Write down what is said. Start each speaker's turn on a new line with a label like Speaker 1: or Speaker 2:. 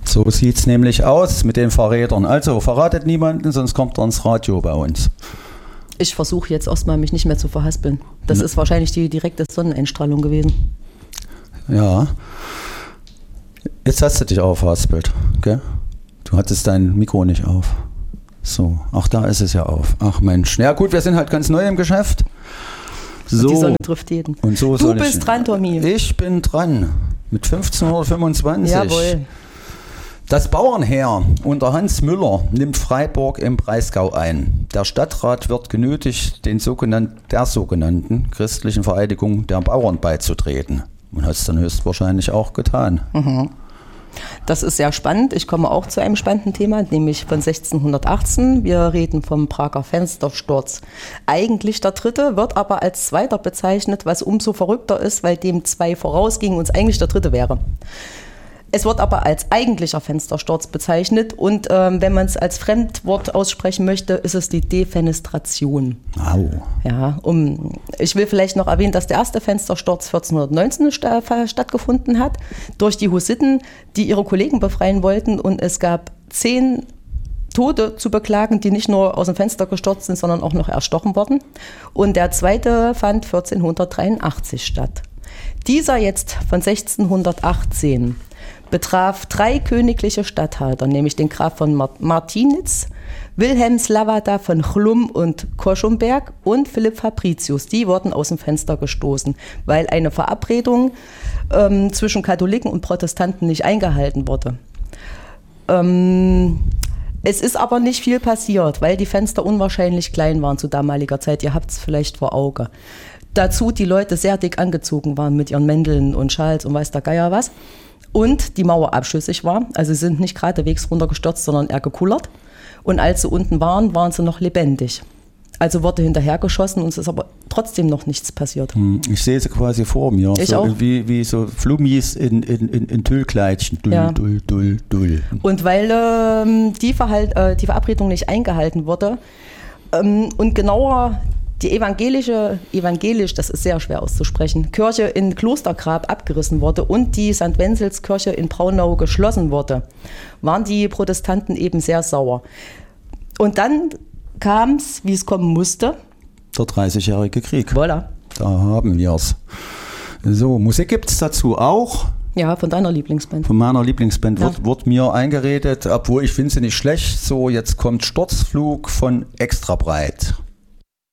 Speaker 1: So sieht es nämlich aus mit den Verrätern. Also verratet niemanden, sonst kommt er ins Radio bei uns.
Speaker 2: Ich versuche jetzt erstmal, mich nicht mehr zu verhaspeln. Das ist wahrscheinlich die direkte Sonneneinstrahlung gewesen.
Speaker 1: Ja. Jetzt hast du dich aufhaspelt, gell? Du hattest dein Mikro nicht auf. So, ach, da ist es ja auf. Ach Mensch. Ja gut, wir sind halt ganz neu im Geschäft. So.
Speaker 2: Und die Sonne trifft jeden.
Speaker 1: Und so
Speaker 2: du bist dran, Tommy.
Speaker 1: Ich bin dran. Mit 1525.
Speaker 2: Jawohl.
Speaker 1: Das Bauernheer unter Hans Müller nimmt Freiburg im Breisgau ein. Der Stadtrat wird genötigt, der sogenannten christlichen Vereidigung der Bauern beizutreten. Und hat es dann höchstwahrscheinlich auch getan.
Speaker 2: Mhm. Das ist sehr spannend. Ich komme auch zu einem spannenden Thema, nämlich von 1618. Wir reden vom Prager Fenstersturz. Eigentlich der dritte, wird aber als zweiter bezeichnet, was umso verrückter ist, weil dem 2 vorausging und es eigentlich der dritte wäre. Es wird aber als eigentlicher Fenstersturz bezeichnet und wenn man es als Fremdwort aussprechen möchte, ist es die Defenestration.
Speaker 1: Au.
Speaker 2: Ja, ich will vielleicht noch erwähnen, dass der erste Fenstersturz 1419 stattgefunden hat durch die Hussiten, die ihre Kollegen befreien wollten, und es gab 10 Tote zu beklagen, die nicht nur aus dem Fenster gestürzt sind, sondern auch noch erstochen wurden. Und der zweite fand 1483 statt. Dieser jetzt von 1618 betraf 3 königliche Statthalter, nämlich den Graf von Martinitz, Wilhelm Slavata von Chlum und Koschumberg und Philipp Fabricius. Die wurden aus dem Fenster gestoßen, weil eine Verabredung zwischen Katholiken und Protestanten nicht eingehalten wurde. Es ist aber nicht viel passiert, weil die Fenster unwahrscheinlich klein waren zu damaliger Zeit. Ihr habt es vielleicht vor Auge. Dazu die Leute sehr dick angezogen waren mit ihren Mänteln und Schals und weiß der Geier was. Und die Mauer abschüssig war. Also sie sind nicht geradewegs runtergestürzt, sondern eher gekullert. Und als sie unten waren, waren sie noch lebendig. Also wurde hinterhergeschossen und es ist aber trotzdem noch nichts passiert.
Speaker 1: Ich sehe sie quasi vor mir.
Speaker 2: Ich
Speaker 1: so
Speaker 2: auch.
Speaker 1: Wie so Flummis in Tüllkleidchen. Dull,
Speaker 2: Ja.
Speaker 1: dull.
Speaker 2: Und weil die Verabredung nicht eingehalten wurde und genauer die evangelisch, das ist sehr schwer auszusprechen, Kirche in Klostergrab abgerissen wurde und die St. Wenzels Kirche in Braunau geschlossen wurde, waren die Protestanten eben sehr sauer. Und dann kam es, wie es kommen musste.
Speaker 1: Der 30-jährige Krieg.
Speaker 2: Voilà.
Speaker 1: Da haben wir es. So, Musik gibt es dazu auch.
Speaker 2: Ja, von deiner Lieblingsband.
Speaker 1: Von meiner Lieblingsband
Speaker 2: Ja.
Speaker 1: wird mir eingeredet, obwohl ich finde sie nicht schlecht. So, jetzt kommt Sturzflug von Extra Breit.